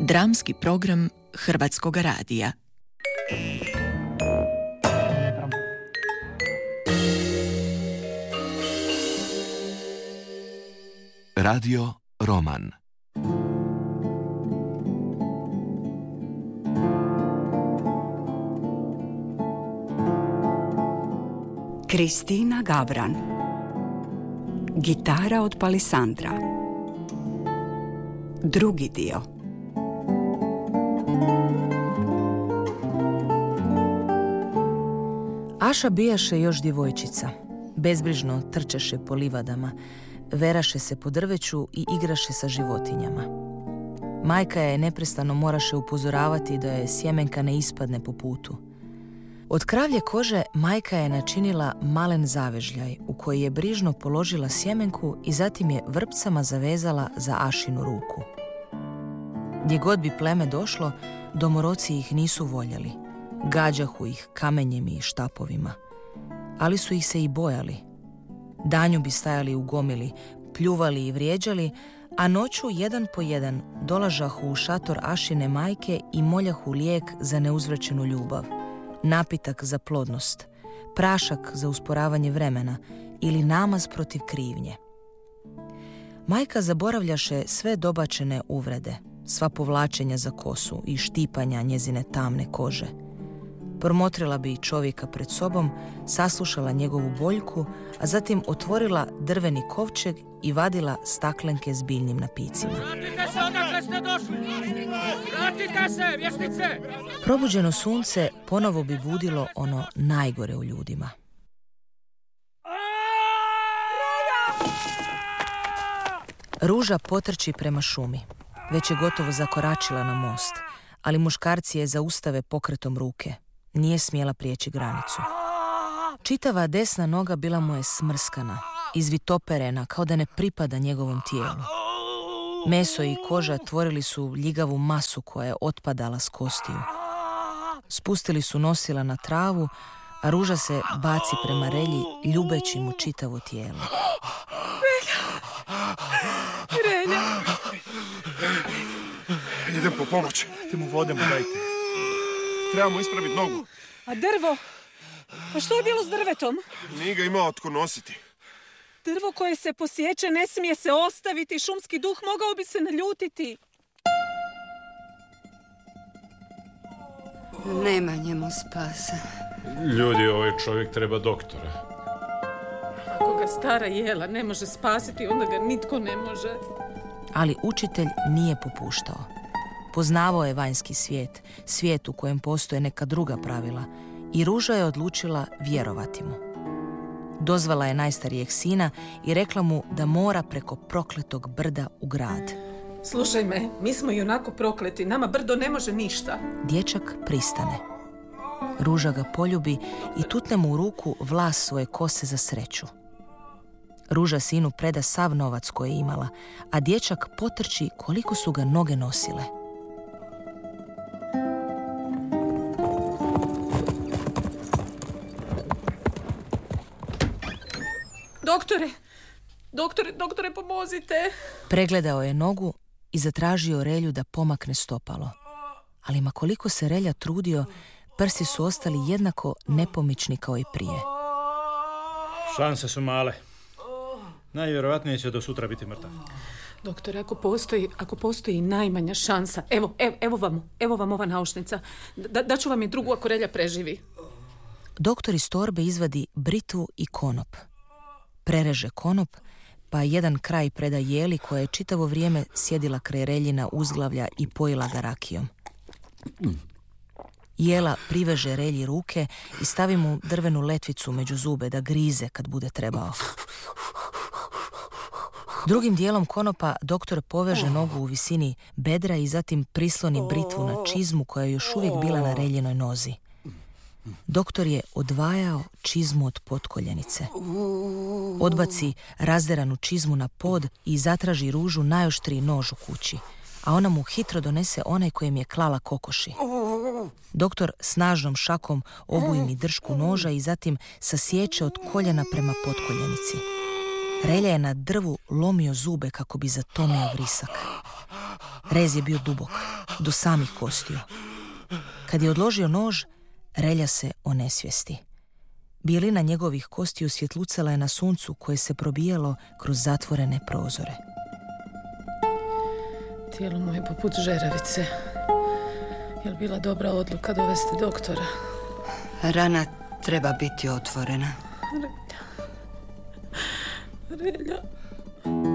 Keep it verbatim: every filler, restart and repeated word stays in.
Dramski program Hrvatskog radija. Radio Roman. Kristina Gavran. Gitara od Palisandra. Drugi dio. Aša bijaše još djevojčica. Bezbrižno trčeše po livadama, veraše se po drveću i igraše sa životinjama. Majka je neprestano moraše upozoravati da je sjemenka ne ispadne po putu. Od kravlje kože majka je načinila malen zavežljaj u koji je brižno položila sjemenku i zatim je vrpcama zavezala za Ašinu ruku. Gdje god bi pleme došlo, domoroci ih nisu voljeli. Gađahu ih kamenjem i štapovima. Ali su ih se i bojali. Danju bi stajali u gomili, pljuvali i vrijeđali, a noću jedan po jedan dolažahu u šator Ašine majke i moljahu lijek za neuzvraćenu ljubav, napitak za plodnost, prašak za usporavanje vremena ili namaz protiv krivnje. Majka zaboravljaše sve dobačene uvrede, sva povlačenja za kosu i štipanja njezine tamne kože. Promotrila bi čovjeka pred sobom, saslušala njegovu boljku, a zatim otvorila drveni kovčeg i vadila staklenke s biljnim napicima. Vratite se odakle ste došli! Vratite se, vještice! Probuđeno sunce ponovo bi budilo ono najgore u ljudima. Ruža potrči prema šumi. Već je gotovo zakoračila na most, ali muškarci je zaustave pokretom ruke. Nije smjela prijeći granicu. Čitava desna noga bila mu je smrskana, izvitoperena kao da ne pripada njegovom tijelu. Meso i koža tvorili su ljigavu masu koja je otpadala s kostiju. Spustili su nosila na travu, a Ruža se baci prema Relji, ljubeći mu čitavo tijelo. Relja! Idem po pomoć. Te mu vode mu dajte. Trebamo ispraviti nogu. A drvo? A što je bilo s drvetom? Nije ga imao tko nositi. Drvo koje se posječe ne smije se ostaviti. Šumski duh mogao bi se naljutiti. Nema njemu spasa. Ljudi, ovaj čovjek treba doktora. Ako ga stara jela ne može spasiti, onda ga nitko ne može. Ali učitelj nije popuštao. Poznavao je vanjski svijet, svijet u kojem postoje neka druga pravila, i Ruža je odlučila vjerovati mu. Dozvala je najstarijeg sina i rekla mu da mora preko prokletog brda u grad. Slušaj me, mi smo i onako prokleti, nama brdo ne može ništa. Dječak pristane. Ruža ga poljubi i tutne mu u ruku vlas svoje kose za sreću. Ruža sinu preda sav novac koji je imala, a dječak potrči koliko su ga noge nosile. Doktore, doktore, doktore, pomozite. Pregledao je nogu i zatražio Relju da pomakne stopalo. Ali ma koliko se Relja trudio, prsti su ostali jednako nepomični kao i prije. Šanse su male. Najvjerojatnije će do sutra biti mrtav. Doktore, ako postoji, ako postoji najmanja šansa, evo, evo, evo vam, evo vam ova naušnica. Da, daću vam je drugu ako Relja preživi. Doktor iz torbe izvadi britvu i konop. Prereže konop, pa jedan kraj preda Jeli koja je čitavo vrijeme sjedila kraj Reljina uzglavlja i pojila ga rakijom. Jela priveže Relji ruke i stavi mu drvenu letvicu među zube da grize kad bude trebao. Drugim dijelom konopa doktor poveže nogu u visini bedra i zatim prisloni britvu na čizmu koja je još uvijek bila na Reljinoj nozi. Doktor je odvajao čizmu od potkoljenice. Odbaci razderanu čizmu na pod i zatraži Ružu najoštriji nož u kući, a ona mu hitro donese onaj kojem je klala kokoši. Doktor snažnom šakom obujmi dršku noža i zatim sasječe od koljena prema potkoljenici. Relja je na drvu lomio zube kako bi zatomio vrisak. Rez je bio dubok. do samih kostiju. Kad je odložio nož, Relja se onesvijesti. Bijelina njegovih kostiju svjetlucala je na suncu koje se probijalo kroz zatvorene prozore. Tijelo mu je poput žeravice. Je li bila dobra odluka dovesti doktora? Rana treba biti otvorena. Relja. Relja.